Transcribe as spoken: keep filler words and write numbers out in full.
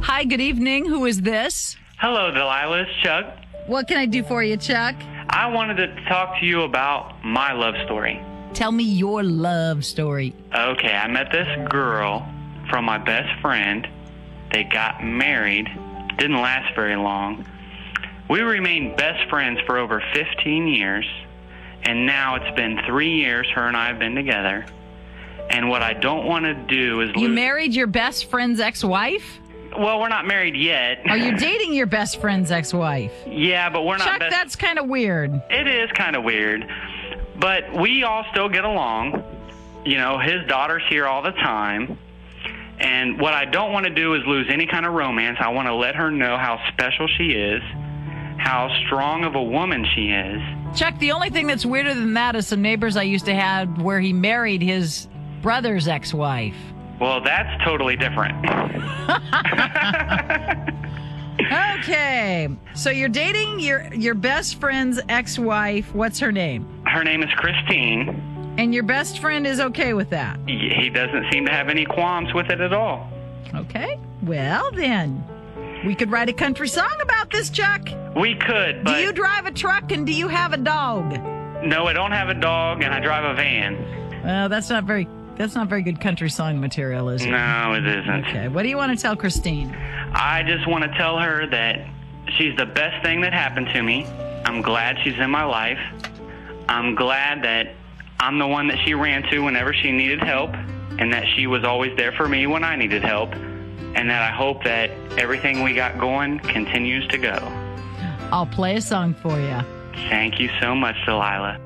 Hi, good evening. Who is this? Hello, Delilah. It's Chuck. What can I do for you, Chuck? I wanted to talk to you about my love story. Tell me your love story. Okay, I met this girl from my best friend. They got married. Didn't last very long. We remained best friends for over fifteen years, and now it's been three years her and I have been together. And what I don't want to do is You lose... married your best friend's ex-wife? Well, we're not married yet. Are you dating your best friend's ex-wife? Yeah, but we're not Chuck, best... that's kind of weird. It is kind of weird. But we all still get along. You know, his daughter's here all the time. And what I don't want to do is lose any kind of romance. I want to let her know how special she is, how strong of a woman she is. Chuck, the only thing that's weirder than that is some neighbors I used to have where he married his brother's ex-wife. Well, that's totally different. Okay, so you're dating your your best friend's ex-wife. What's her name? Her name is Christine. And your best friend is okay with that? He he doesn't seem to have any qualms with it at all. Okay, well then, we could write a country song about this, Chuck. We could, but... Do you drive a truck and do you have a dog? No, I don't have a dog, and I drive a van. Well, that's not very that's not very good country song material, is it? No, it isn't. Okay, what do you want to tell Christine? I just want to tell her that she's the best thing that happened to me. I'm glad she's in my life. I'm glad that I'm the one that she ran to whenever she needed help, and that she was always there for me when I needed help, and that I hope that everything we got going continues to go. I'll play a song for you. Thank you so much, Delilah.